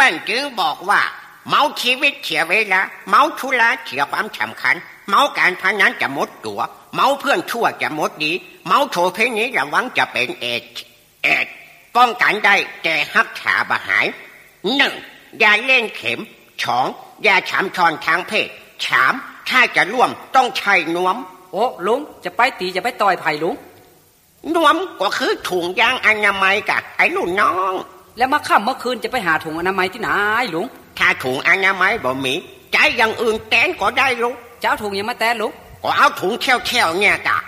นจึงบอกว่าเมาชีวิตเสียเวลาเมาธุระเสียความสำคัญเมาการพนันจะหมดตัวเมาเพื่อนชั่วจะหมดดีเมาโชว์เพลงนี้ระวังจะเป็นเอดป้องกันได้แต่รักษาบ่หาย1อย่าเล่นเข็ม2อย่าฉามชอนทางเพศ3ถ้าจะร่วมต้องใช้นวมโอ้ลุงจะไปตีจะไปต่อยไผ่ลุงนวมก็คือถุงยางอนามัยกะไอ้ลูกน้องแล้วมาค่ำเมื่อคืนจะไปหาถุงอนามัยที่ไหนลุงถ้าถุงอนามัยบ่มีใจอย่างอื่นแตนก็ได้ลุงเจ้าถุงยังมาแตนลุงก็เอาถุงแช่วเนี่ยกะ